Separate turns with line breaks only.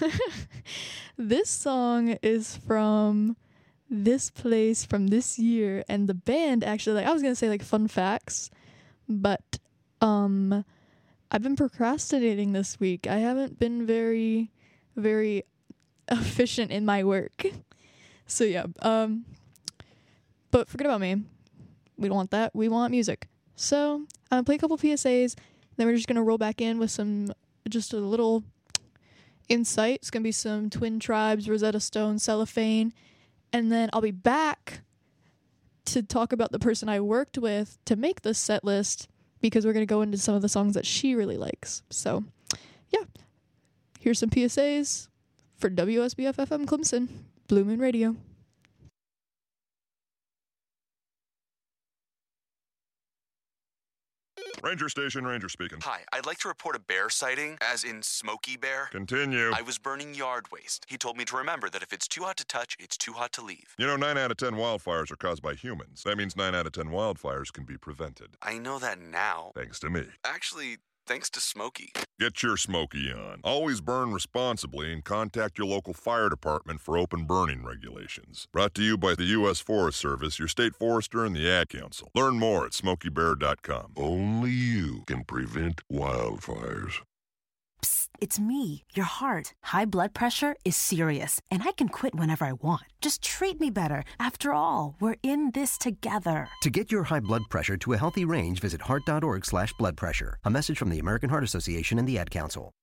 This song is from this place from this year, and the band actually, like, I was gonna say like fun facts, but I've been procrastinating this week. I haven't been very efficient in my work. So yeah, but forget about me. We don't want that. We want music. So I'm gonna play a couple PSAs, then we're just gonna roll back in with just a little insight. It's gonna be some Twin Tribes, Rosetta Stone, Cellophane, and then I'll be back to talk about the person I worked with to make this set list, because we're gonna go into some of the songs that she really likes. So yeah, here's some PSAs for WSBF FM Clemson, Blue Moon Radio.
Ranger Station, Ranger speaking.
Hi, I'd like to report a bear sighting, as in Smokey Bear.
Continue.
I was burning yard waste. He told me to remember that if it's too hot to touch, it's too hot to leave.
You know, 9 out of 10 wildfires are caused by humans. That means 9 out of 10 wildfires can be prevented.
I know that now.
Thanks to me.
Actually, thanks to Smokey.
Get your Smokey on. Always burn responsibly and contact your local fire department for open burning regulations. Brought to you by the U.S. Forest Service, your state forester, and the Ad Council. Learn more at SmokeyBear.com. Only you can prevent wildfires.
Psst, it's me, your heart. High blood pressure is serious, and I can quit whenever I want. Just treat me better. After all, we're in this together.
To get your high blood pressure to a healthy range, visit heart.org/blood pressure. A message from the American Heart Association and the Ad Council.